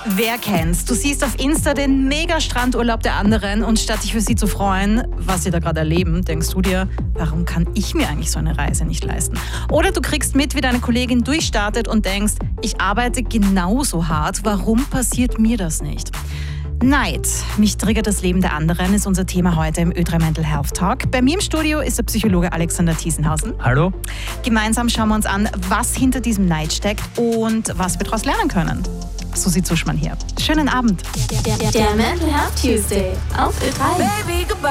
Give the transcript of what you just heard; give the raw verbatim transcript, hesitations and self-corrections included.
Wer kennt's? Du siehst auf Insta den Mega-Strandurlaub der anderen und statt dich für sie zu freuen, was sie da gerade erleben, denkst du dir, warum kann ich mir eigentlich so eine Reise nicht leisten? Oder du kriegst mit, wie deine Kollegin durchstartet und denkst, ich arbeite genauso hart, warum passiert mir das nicht? Neid, mich triggert das Leben der anderen, ist unser Thema heute im Ö drei Mental Health Talk. Bei mir im Studio ist der Psychologe Alexander Thiesenhausen. Hallo. Gemeinsam schauen wir uns an, was hinter diesem Neid steckt und was wir daraus lernen können. Susi Zuschmann hier. Schönen Abend. Der, der, der Mental Health Tuesday auf Ö drei.